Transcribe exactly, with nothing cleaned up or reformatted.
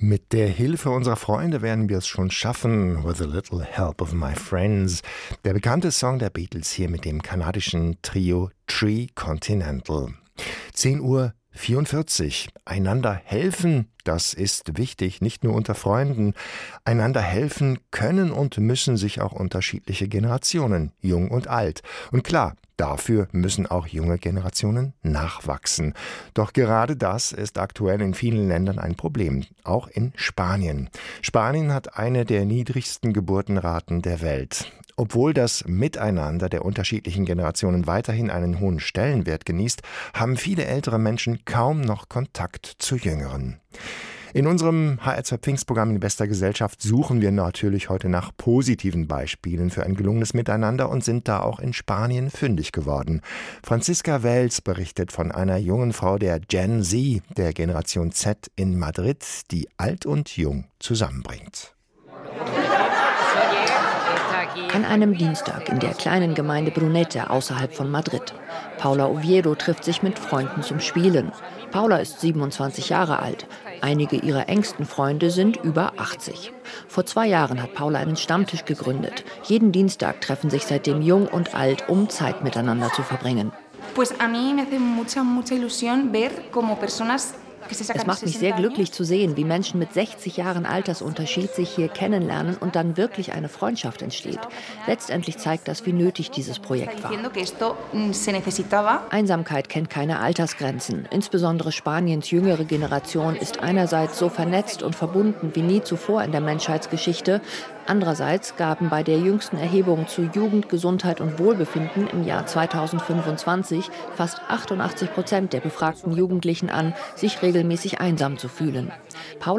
Mit der Hilfe unserer Freunde werden wir es schon schaffen. With a little help of my friends. Der bekannte Song der Beatles hier mit dem kanadischen Trio Tree Continental. zehn Uhr vierundvierzig. Einander helfen, das ist wichtig, nicht nur unter Freunden. Einander helfen können und müssen sich auch unterschiedliche Generationen, jung und alt. Und klar, dafür müssen auch junge Generationen nachwachsen. Doch gerade das ist aktuell in vielen Ländern ein Problem, auch in Spanien. Spanien hat eine der niedrigsten Geburtenraten der Welt. Obwohl das Miteinander der unterschiedlichen Generationen weiterhin einen hohen Stellenwert genießt, haben viele ältere Menschen kaum noch Kontakt zu Jüngeren. In unserem H R zwei Pfingstprogramm in bester Gesellschaft suchen wir natürlich heute nach positiven Beispielen für ein gelungenes Miteinander und sind da auch in Spanien fündig geworden. Franziska Wels berichtet von einer jungen Frau der Gen Z, der Generation Z in Madrid, die alt und jung zusammenbringt. An einem Dienstag in der kleinen Gemeinde Brunete außerhalb von Madrid. Paula Oviedo trifft sich mit Freunden zum Spielen. Paula ist siebenundzwanzig Jahre alt. Einige ihrer engsten Freunde sind über achtzig. Vor zwei Jahren hat Paula einen Stammtisch gegründet. Jeden Dienstag treffen sich seitdem Jung und Alt, um Zeit miteinander zu verbringen. Pues a mí me hace mucha, mucha ilusión ver como personas. Es macht mich sehr glücklich zu sehen, wie Menschen mit sechzig Jahren Altersunterschied sich hier kennenlernen und dann wirklich eine Freundschaft entsteht. Letztendlich zeigt das, wie nötig dieses Projekt war. Einsamkeit kennt keine Altersgrenzen. Insbesondere Spaniens jüngere Generation ist einerseits so vernetzt und verbunden wie nie zuvor in der Menschheitsgeschichte. Andererseits gaben bei der jüngsten Erhebung zu Jugend, Gesundheit und Wohlbefinden im Jahr zweitausendfünfundzwanzig fast achtundachtzig Prozent der befragten Jugendlichen an, sich regelmäßig einsam zu fühlen. Paula